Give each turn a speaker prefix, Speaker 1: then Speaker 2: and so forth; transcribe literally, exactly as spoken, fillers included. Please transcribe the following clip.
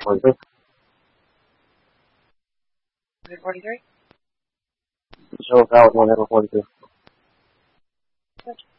Speaker 1: forty-three.
Speaker 2: Is it forty-three?
Speaker 1: Show valid one, ever forty-two.
Speaker 2: Good.